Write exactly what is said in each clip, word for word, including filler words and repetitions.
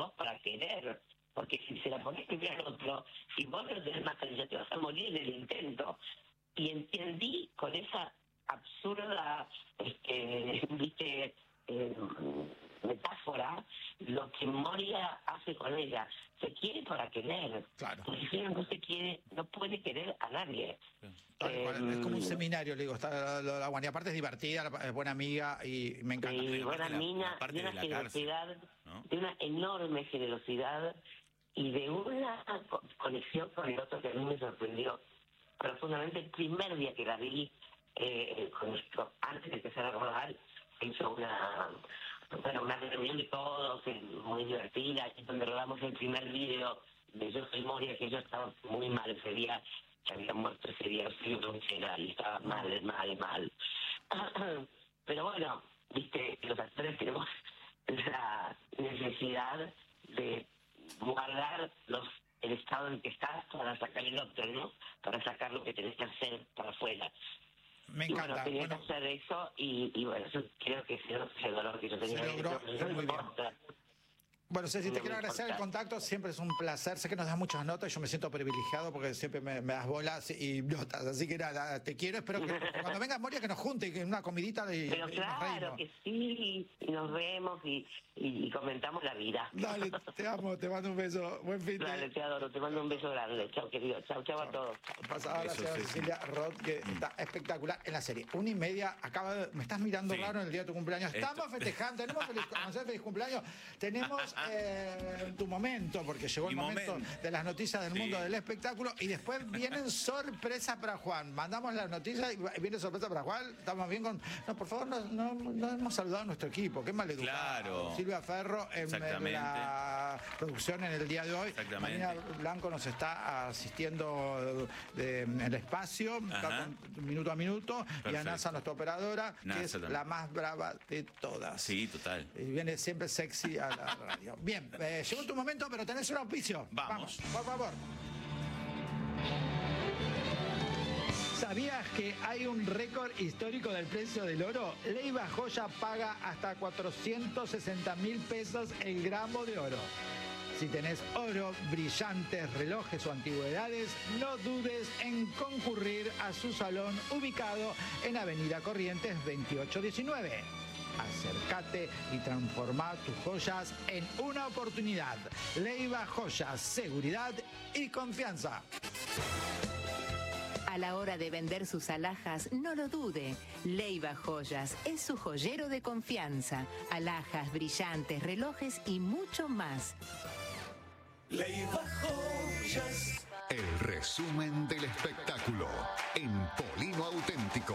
vos para querer, porque si se la pones primero al otro y vos no tenés más cariño, te vas a morir del intento. Y entendí con esa absurda, este, viste, eh, metáfora, lo que Moria hace con ella. Se quiere para querer. Claro. Porque si uno no se quiere, no puede querer a nadie. Tal Eh, cual, es como un seminario, le digo, está la, la, la, y aparte es divertida, es buena amiga y me encanta. Sí, buena la, mina, la de una de generosidad, cárcel, ¿no? de una enorme generosidad y de una co conexión con el otro que a mí me sorprendió profundamente. El primer día que la vi, eh, con esto, antes de empezar a rodar, hizo una, bueno, una reunión de todos, muy divertida, donde rodamos el primer video de Yo Soy Moria, que yo estaba muy mal ese día, que había muerto ese día, y estaba mal, mal, mal. Pero bueno, viste, los actores tenemos la necesidad de guardar los el estado en que estás para sacar el otro, ¿no? Para sacar lo que tenés que hacer para afuera. Me Y encanta. bueno, tenía Bueno, que hacer eso y, y bueno, eso creo que ese, ese dolor que yo tenía. Se logró, no, no muy bien. importa. Bueno, Ceci, No te me quiero agradecer el importa. contacto, siempre es un placer. Sé que nos das muchas notas y yo me siento privilegiado porque siempre me, me das bolas y notas. Así que nada, te quiero. Espero que cuando vengas Moria que nos junte y que una comidita y, Pero y nos claro reímos. que sí, y nos vemos y, y, y comentamos la vida. Dale, te amo, te mando un beso. Buen fin de... Dale, te adoro, te mando un beso grande. Chao, querido. Chao, chao a todos. Pasa ahora la Besos, señora Ceci. Cecilia Roth, que Mm. está espectacular en la serie. Una y media, acaba de- me estás mirando Sí. raro en el día de tu cumpleaños. Esto- Estamos festejando, tenemos feliz, anunciar feliz cumpleaños. Tenemos eh, tu momento, porque llegó el Mi momento, momento. de las noticias del Sí. mundo del espectáculo. Y después vienen sorpresas para Juan. Mandamos las noticias y viene sorpresa para Juan. Estamos bien con. No, por favor, no, no, no hemos saludado a nuestro equipo. Qué mal educado. Claro. Silvia Ferro en Exactamente. la producción en el día de hoy. Exactamente. Marina Blanco nos está asistiendo de- en el espacio, está Ajá. con- minuto a minuto, y a Perfecto. NASA, nuestra operadora, que NASA es también. la más brava de todas. Sí, total. Y viene siempre sexy a la radio. Bien, eh, llegó tu momento, pero tenés un auspicio. Vamos. por favor. ¿Sabías que hay un récord histórico del precio del oro? Leiva Joya paga hasta cuatrocientos sesenta mil pesos el gramo de oro. Si tenés oro, brillantes, relojes o antigüedades, no dudes en concurrir a su salón ubicado en Avenida Corrientes veintiocho diecinueve. Acércate y transforma tus joyas en una oportunidad. Leiva Joyas, seguridad y confianza. A la hora de vender sus alhajas, no lo dude. Leiva Joyas es su joyero de confianza. Alhajas, brillantes, relojes y mucho más. Leiva Joyas. El resumen del espectáculo en Polino Auténtico.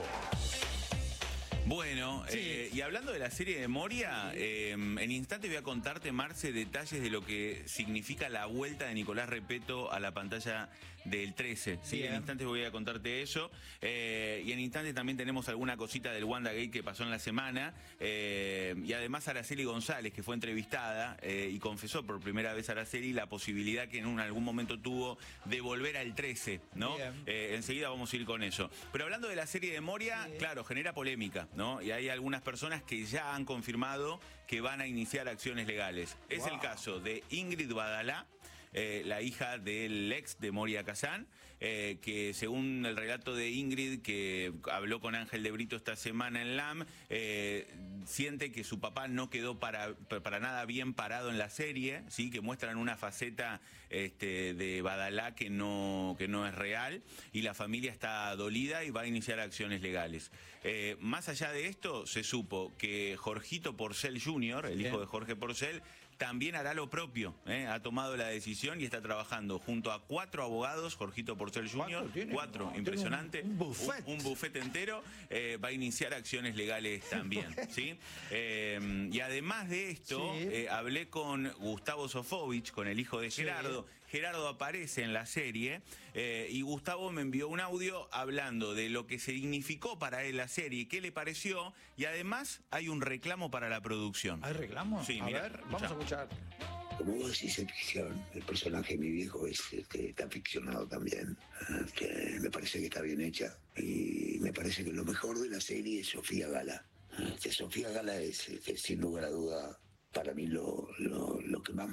Bueno, Sí. eh, y hablando de la serie de Moria, eh, en instante voy a contarte, Marce, detalles de lo que significa la vuelta de Nicolás Repetto a la pantalla del trece. ¿Sí? Bien. En instantes voy a contarte eso. Eh, y en instantes también tenemos alguna cosita del WandaGate que pasó en la semana. Eh, y además Araceli González, que fue entrevistada eh, y confesó por primera vez a Araceli la posibilidad que en un, algún momento tuvo de volver al trece, ¿no? Bien. Eh, enseguida vamos a ir con eso. Pero hablando de la serie de Moria, Sí. claro, genera polémica, ¿no? Y hay algunas personas que ya han confirmado que van a iniciar acciones legales. Es Wow. el caso de Ingrid Badalá, eh, la hija del ex de Moria Kazan, eh, que según el relato de Ingrid, que habló con Ángel de Brito esta semana en L A M, eh, siente que su papá no quedó para, para nada bien parado en la serie, ¿sí? Que muestran una faceta este, de Badalá que no, que no es real, y la familia está dolida y va a iniciar acciones legales. Eh, más allá de esto, se supo que Jorgito Porcel junior, el Bien. hijo de Jorge Porcel, también hará lo propio, ¿eh? Ha tomado la decisión y está trabajando junto a cuatro abogados, Jorgito Porcel junior, ¿Cuánto tiene? cuatro, No, tiene impresionante, un- un buffet. un, un buffet entero, eh, va a iniciar acciones legales también, ¿sí? Eh, y además de esto, Sí. eh, hablé con Gustavo Sofovich, con el hijo de Sí. Gerardo. Gerardo aparece en la serie eh, y Gustavo me envió un audio hablando de lo que significó para él la serie, qué le pareció, y además hay un reclamo para la producción. ¿Hay reclamos? Sí, a mira, ver, vamos a escuchar. Como vos decís, es ficción. El personaje de mi viejo es, este, está ficcionado también. Este, me parece que está bien hecha. Y me parece que lo mejor de la serie es Sofía Gala. Este, Sofía Gala es, este, sin lugar a duda, para mí lo, lo, lo que más